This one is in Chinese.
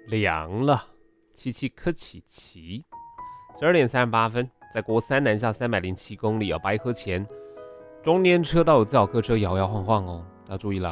凉了，七七可起奇。12点38分，在国三南下307公里白河前，中年车道有自小客车摇摇晃晃哦，要注意了。